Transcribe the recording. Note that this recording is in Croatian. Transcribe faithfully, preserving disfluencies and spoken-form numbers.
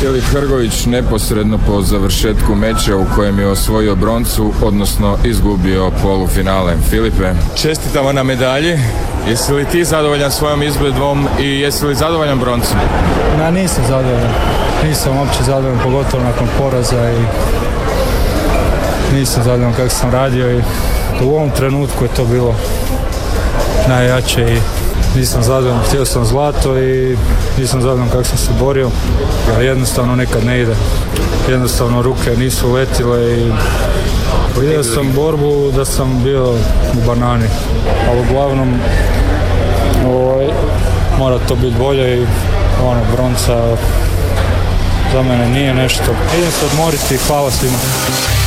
Filip Hrgović neposredno po završetku meča u kojem je osvojio broncu, odnosno izgubio polufinale. Filipe, čestitamo na medalji. Jesi li ti zadovoljan svojom izgledom i jesi li zadovoljan broncom? Na, nisam zadovoljan. Nisam uopće zadovoljan, pogotovo nakon poraza i nisam zadovoljan kako sam radio i u ovom trenutku je to bilo najjače i nisam zadovoljan, htio sam zlato i nisam zadovoljan kako sam se borio, jer jednostavno nekad ne ide. Jednostavno ruke nisu letile i vidio sam borbu da sam bio u banani, ali uglavnom ovaj, mora to biti bolje i ono, bronca za mene nije nešto. Idem se odmoriti i hvala svima.